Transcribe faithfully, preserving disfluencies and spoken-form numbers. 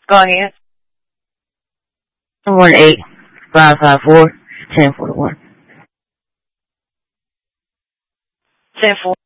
Go ahead. One eight five five four ten forty one. Ten four.